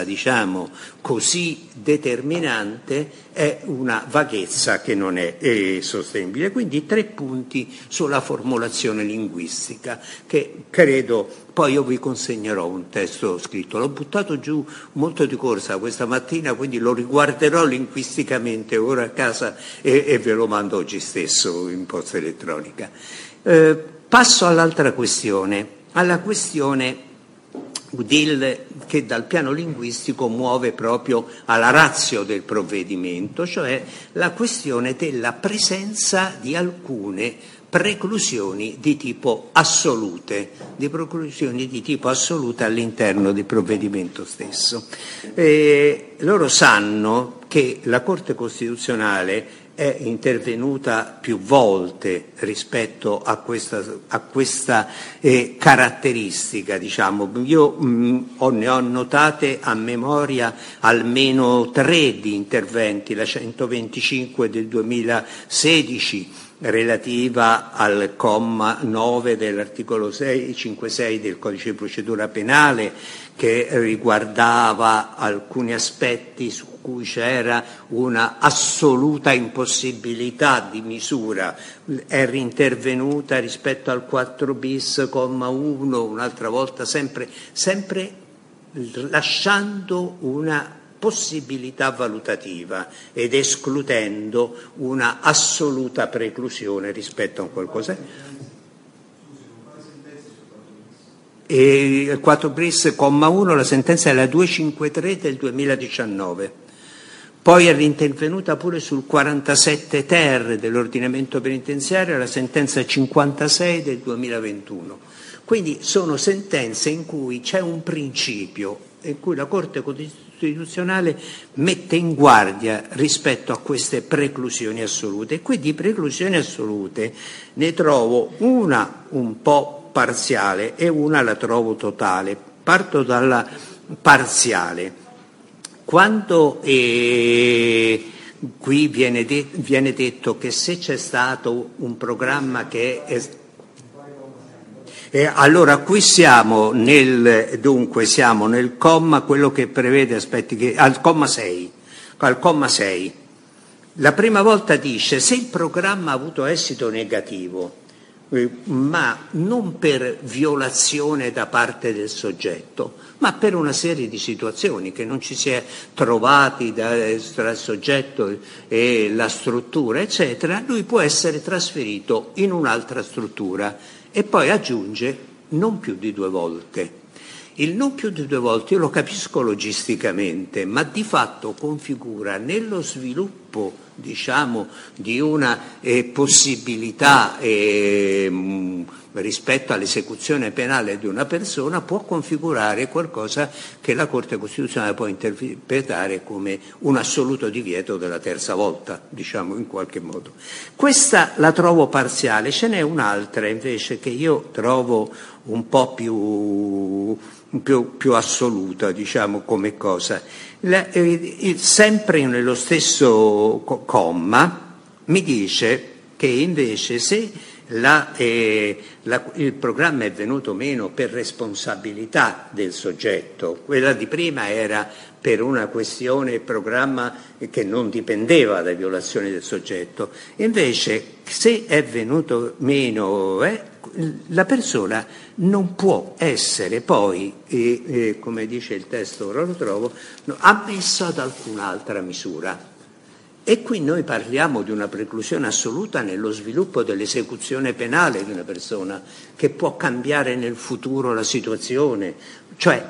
Speaker 8: così determinante, è una vaghezza che non è sostenibile. Quindi 3 punti sulla formulazione linguistica, che credo, poi io vi consegnerò un testo scritto, l'ho buttato giù molto di corsa questa mattina, quindi lo riguarderò linguisticamente ora a casa e ve lo mando oggi stesso in posta elettronica. Passo all'altra questione, alla questione che dal piano linguistico muove proprio alla ratio del provvedimento, cioè la questione della presenza di alcune preclusioni di tipo assolute, all'interno del provvedimento stesso. Loro sanno che la Corte Costituzionale è intervenuta più volte rispetto a questa caratteristica, Io ne ho notate a memoria almeno 3 di interventi, la 125 del 2016, relativa al comma 9 dell'articolo 56 del Codice di procedura penale, che riguardava alcuni aspetti su cui c'era una assoluta impossibilità di misura. È rintervenuta rispetto al 4 bis, comma 1, un'altra volta, sempre lasciando una possibilità valutativa ed escludendo una assoluta preclusione rispetto a qualcosa. E il 4 bis, comma 1, la sentenza è la 253 del 2019. Poi è rintervenuta pure sul 47 ter dell'ordinamento penitenziario, la sentenza 56 del 2021. Quindi sono sentenze in cui c'è un principio, in cui la Corte Costituzionale mette in guardia rispetto a queste preclusioni assolute. E qui di preclusioni assolute ne trovo una un po' parziale e una la trovo totale. Parto dalla parziale. Quando qui viene detto che se c'è stato un programma che allora qui siamo nel comma, quello che prevede al comma 6. La prima volta dice: se il programma ha avuto esito negativo, ma non per violazione da parte del soggetto, ma per una serie di situazioni che non ci si è trovati tra il soggetto e la struttura, eccetera, lui può essere trasferito in un'altra struttura. E poi aggiunge non più di 2 volte. il non più di 2 volte io lo capisco logisticamente, ma di fatto configura nello sviluppo, diciamo, di una possibilità rispetto all'esecuzione penale di una persona, può configurare qualcosa che la Corte Costituzionale può interpretare come un assoluto divieto della terza volta, diciamo in qualche modo. Questa la trovo parziale, ce n'è un'altra invece che io trovo un po' più assoluta, diciamo, come cosa. Sempre nello stesso comma mi dice che invece se il programma è venuto meno per responsabilità del soggetto, quella di prima era per una questione programma che non dipendeva da violazioni del soggetto, invece se è venuto meno la persona non può essere poi, come dice il testo, ora lo trovo, ammessa ad alcun'altra misura. E qui noi parliamo di una preclusione assoluta nello sviluppo dell'esecuzione penale di una persona, che può cambiare nel futuro la situazione, cioè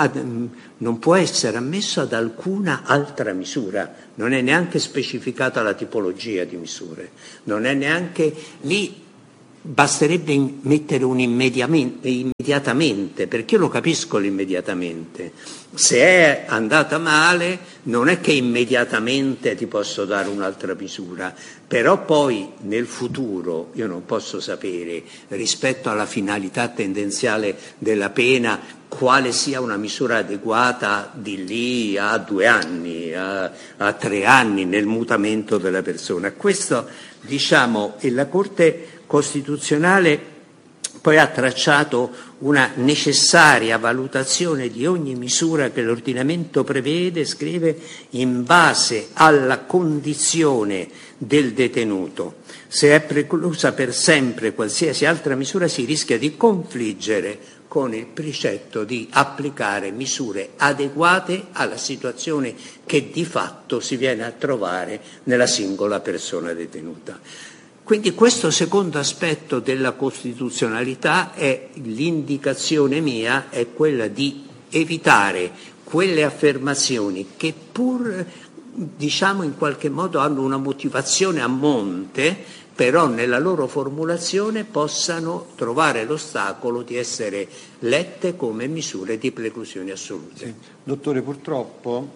Speaker 8: non può essere ammesso ad alcuna altra misura, non è neanche specificata la tipologia di misure, non è neanche lì. Basterebbe mettere un immediatamente, perché io lo capisco l'immediatamente. Se è andata male, non è che immediatamente ti posso dare un'altra misura, però poi nel futuro io non posso sapere, rispetto alla finalità tendenziale della pena, quale sia una misura adeguata di lì a 2 anni, a 3 anni nel mutamento della persona. Questo, diciamo, e la Corte Costituzionale poi ha tracciato una necessaria valutazione di ogni misura che l'ordinamento prevede, scrive, in base alla condizione del detenuto. Se è preclusa per sempre qualsiasi altra misura, si rischia di confliggere con il precetto di applicare misure adeguate alla situazione che di fatto si viene a trovare nella singola persona detenuta. Quindi questo secondo aspetto della costituzionalità è l'indicazione mia, è quella di evitare quelle affermazioni che pur, diciamo, in qualche modo hanno una motivazione a monte, però nella loro formulazione possano trovare l'ostacolo di essere lette come misure di preclusione assolute.
Speaker 7: Sì. Dottore, purtroppo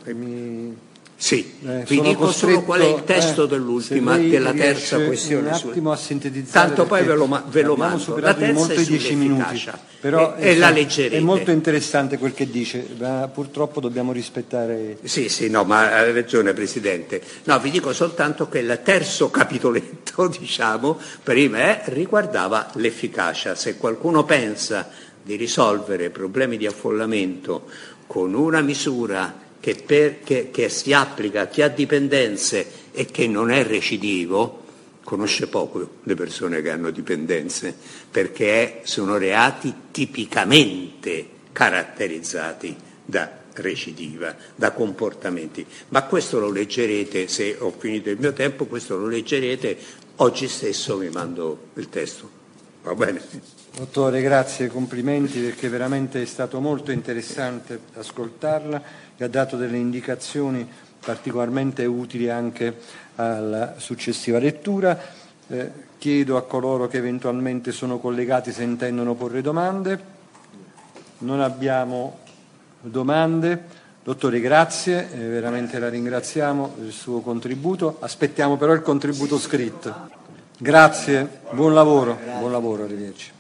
Speaker 8: Sì, vi dico solo qual è il testo dell'ultima, della terza questione.
Speaker 7: Un attimo a sintetizzare.
Speaker 8: Tanto poi ve lo mando. La terza
Speaker 7: molto
Speaker 8: è
Speaker 7: 10 minuti, però
Speaker 8: e la leggerete.
Speaker 7: È molto interessante quel che dice, ma purtroppo dobbiamo rispettare.
Speaker 8: Sì, no, ma ha ragione Presidente. No, vi dico soltanto che il terzo capitoletto, diciamo, per me riguardava l'efficacia. Se qualcuno pensa di risolvere problemi di affollamento con una misura che si applica a chi ha dipendenze e che non è recidivo, conosce poco le persone che hanno dipendenze, perché sono reati tipicamente caratterizzati da recidiva, da comportamenti. Ma questo lo leggerete, se ho finito il mio tempo, questo lo leggerete, oggi stesso vi mando il testo. Va bene?
Speaker 7: Dottore, grazie, complimenti, perché veramente è stato molto interessante ascoltarla e ha dato delle indicazioni particolarmente utili anche alla successiva lettura. Chiedo a coloro che eventualmente sono collegati se intendono porre domande. Non abbiamo domande. Dottore, grazie, veramente la ringraziamo del suo contributo. Aspettiamo però il contributo scritto. Grazie, buon lavoro, arrivederci.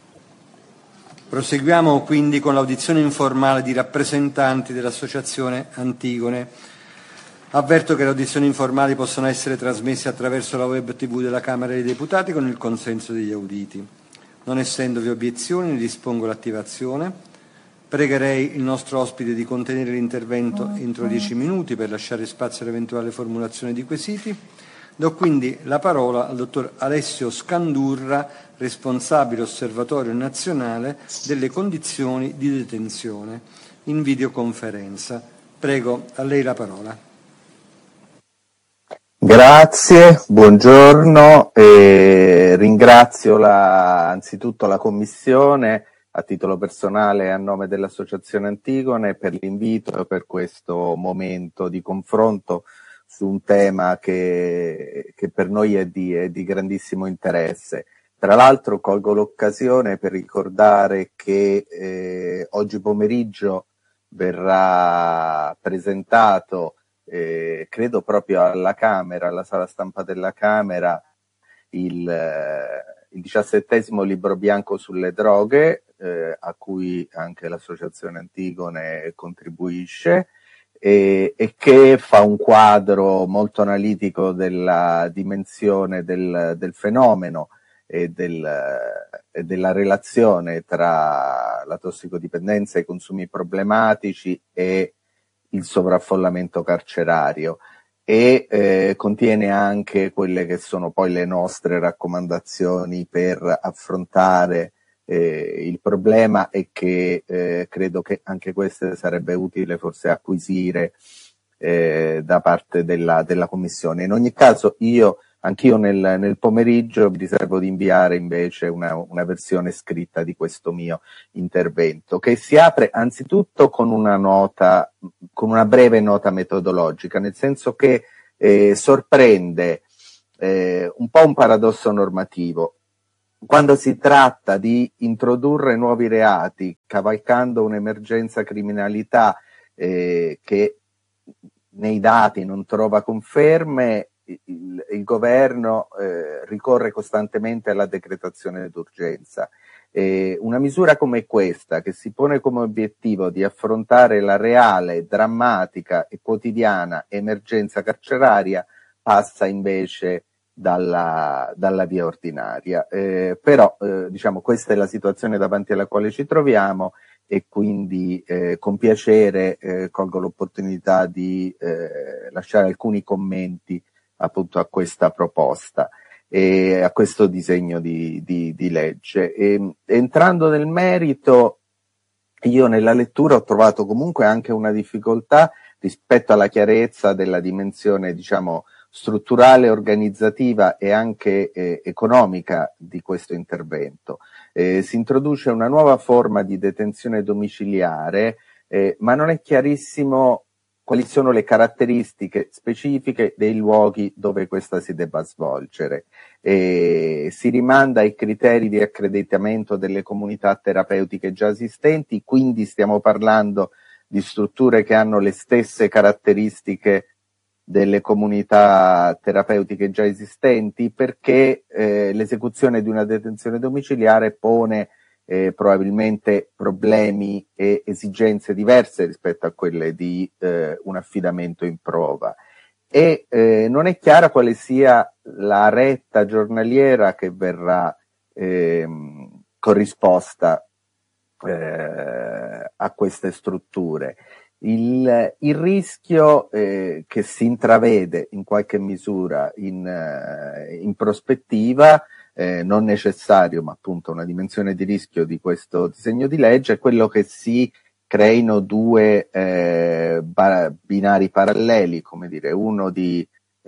Speaker 7: Proseguiamo quindi con l'audizione informale di rappresentanti dell'Associazione Antigone. Avverto che le audizioni informali possono essere trasmesse attraverso la web TV della Camera dei Deputati con il consenso degli auditi. Non essendovi obiezioni, ne dispongo l'attivazione. Pregherei il nostro ospite di contenere l'intervento entro 10 minuti per lasciare spazio all'eventuale formulazione di quesiti. Do quindi la parola al dottor Alessio Scandurra, responsabile osservatorio nazionale delle condizioni di detenzione, in videoconferenza. Prego, a lei la parola.
Speaker 9: Grazie, buongiorno e ringrazio anzitutto la Commissione a titolo personale e a nome dell'Associazione Antigone per l'invito e per questo momento di confronto su un tema che per noi è di grandissimo interesse. Tra l'altro colgo l'occasione per ricordare che oggi pomeriggio verrà presentato, credo proprio alla Camera, alla sala stampa della Camera, il 17° libro bianco sulle droghe, a cui anche l'Associazione Antigone contribuisce, e che fa un quadro molto analitico della dimensione del fenomeno e della relazione tra la tossicodipendenza, i consumi problematici e il sovraffollamento carcerario, e contiene anche quelle che sono poi le nostre raccomandazioni per affrontare il problema, e che credo che anche queste sarebbe utile forse acquisire da parte della Commissione. In ogni caso anch'io nel pomeriggio vi riservo di inviare invece una versione scritta di questo mio intervento, che si apre anzitutto con una breve nota metodologica, nel senso che sorprende un po' un paradosso normativo. Quando si tratta di introdurre nuovi reati, cavalcando un'emergenza criminalità che nei dati non trova conferme, il governo ricorre costantemente alla decretazione d'urgenza. Una misura come questa, che si pone come obiettivo di affrontare la reale, drammatica e quotidiana emergenza carceraria, passa invece dalla via ordinaria. Però diciamo, questa è la situazione davanti alla quale ci troviamo, e quindi con piacere colgo l'opportunità di lasciare alcuni commenti appunto a questa proposta e a questo disegno di legge. Entrando nel merito, io nella lettura ho trovato comunque anche una difficoltà rispetto alla chiarezza della dimensione, diciamo, strutturale, organizzativa e anche economica di questo intervento. Si introduce una nuova forma di detenzione domiciliare, ma non è chiarissimo quali sono le caratteristiche specifiche dei luoghi dove questa si debba svolgere. Si rimanda ai criteri di accreditamento delle comunità terapeutiche già esistenti, quindi stiamo parlando di strutture che hanno le stesse caratteristiche delle comunità terapeutiche già esistenti, perché l'esecuzione di una detenzione domiciliare pone probabilmente problemi e esigenze diverse rispetto a quelle di un affidamento in prova, e non è chiara quale sia la retta giornaliera che verrà corrisposta a queste strutture. Il rischio che si intravede in qualche misura in prospettiva, non necessario, ma appunto una dimensione di rischio di questo disegno di legge, è quello che si creino due binari paralleli, come dire, uno di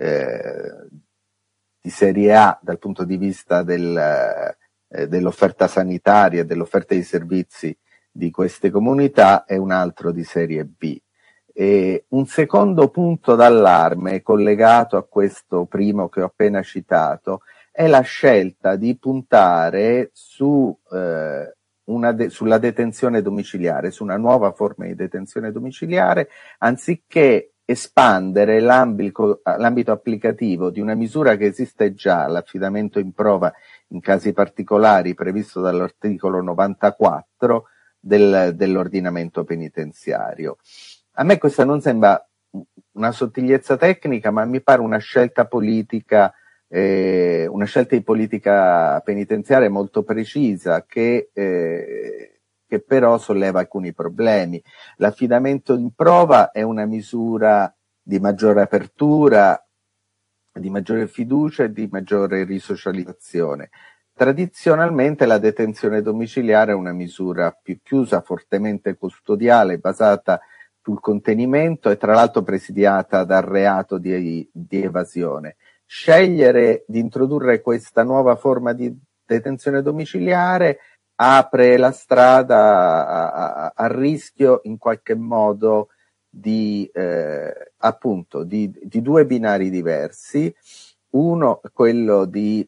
Speaker 9: serie A dal punto di vista dell'offerta sanitaria e dell'offerta di servizi di queste comunità, e un altro di serie B. Un secondo punto d'allarme collegato a questo primo che ho appena citato è la scelta di puntare sulla detenzione domiciliare, su una nuova forma di detenzione domiciliare, anziché espandere l'ambito applicativo di una misura che esiste già, l'affidamento in prova in casi particolari previsto dall'articolo 94 dell'ordinamento penitenziario. A me questa non sembra una sottigliezza tecnica, ma mi pare una scelta politica, una scelta di politica penitenziaria molto precisa, che però solleva alcuni problemi. L'affidamento in prova è una misura di maggiore apertura, di maggiore fiducia e di maggiore risocializzazione. Tradizionalmente la detenzione domiciliare è una misura più chiusa, fortemente custodiale, basata sul contenimento e tra l'altro presidiata dal reato di evasione. Scegliere di introdurre questa nuova forma di detenzione domiciliare apre la strada al rischio in qualche modo di appunto di due binari diversi. Uno, quello di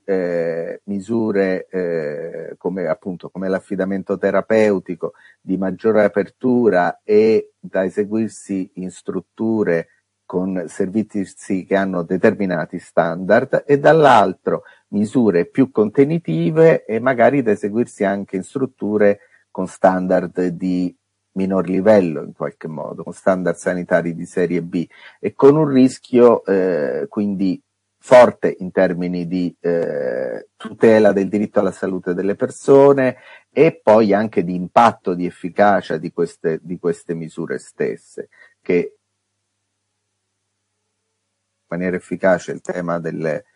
Speaker 9: misure come l'affidamento terapeutico, di maggiore apertura e da eseguirsi in strutture con servizi che hanno determinati standard, e dall'altro misure più contenitive e magari da eseguirsi anche in strutture con standard di minor livello, in qualche modo, con standard sanitari di serie B, e con un rischio quindi forte in termini di tutela del diritto alla salute delle persone e poi anche di impatto, di efficacia di queste misure stesse, che in maniera efficace il tema delle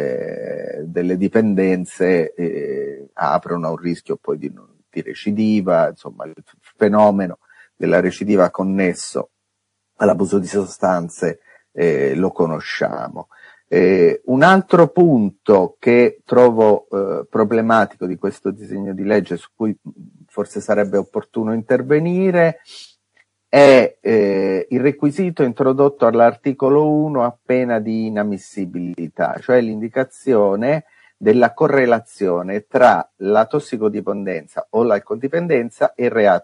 Speaker 9: dipendenze aprono a un rischio poi di recidiva, insomma il fenomeno della recidiva connesso all'abuso di sostanze lo conosciamo. Un altro punto che trovo problematico di questo disegno di legge, su cui forse sarebbe opportuno intervenire, è il requisito introdotto all'articolo 1 a pena di inammissibilità, cioè l'indicazione della correlazione tra la tossicodipendenza o l'alcoldipendenza e il reato